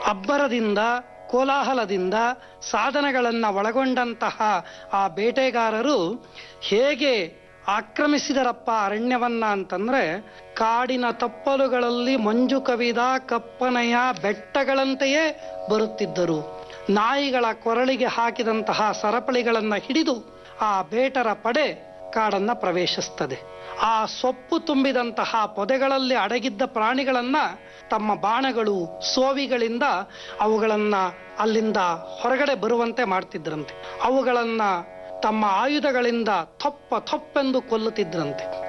ಅಬ್ಬರದಿಂದ, ಕೋಲಾಹಲದಿಂದ ಸಾಧನಗಳನ್ನು ಒಳಗೊಂಡಂತಹ ಆ ಬೇಟೆಗಾರರು ಹೇಗೆ ಆಕ್ರಮಿಸಿದರಪ್ಪ ಅರಣ್ಯವನ್ನ ಅಂತಂದ್ರೆ, ಕಾಡಿನ ತಪ್ಪಲುಗಳಲ್ಲಿ ಮಂಜು ಕವಿದ ಕಪ್ಪನೆಯ ಬೆಟ್ಟಗಳಂತೆಯೇ ಬರುತ್ತಿದ್ದರು. ನಾಯಿಗಳ ಕೊರಳಿಗೆ ಹಾಕಿದಂತಹ ಸರಪಳಿಗಳನ್ನು ಹಿಡಿದು ಆ ಬೇಟರ ಪಡೆ ಕಾಡನ್ನ ಪ್ರವೇಶಿಸ್ತದೆ. ಆ ಸೊಪ್ಪು ತುಂಬಿದಂತಹ ಪೊದೆಗಳಲ್ಲಿ ಅಡಗಿದ್ದ ಪ್ರಾಣಿಗಳನ್ನ ತಮ್ಮ ಬಾಣಗಳು, ಸೋವಿಗಳಿಂದ ಅವುಗಳನ್ನ ಅಲ್ಲಿಂದ ಹೊರಗಡೆ ಬರುವಂತೆ ಮಾಡ್ತಿದ್ರಂತೆ. ಅವುಗಳನ್ನ ತಮ್ಮ ಆಯುಧಗಳಿಂದ ಥೊಪ್ಪೆಂದು ಕೊಲ್ಲುತ್ತಿದ್ರಂತೆ.